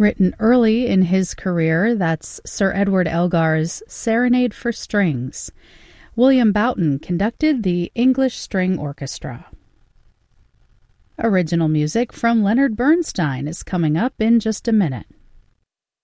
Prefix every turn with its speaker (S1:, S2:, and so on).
S1: Written early in his career, that's Sir Edward Elgar's Serenade for Strings. William Boughton conducted the English String Orchestra. Original music from Leonard Bernstein is coming up in just a minute.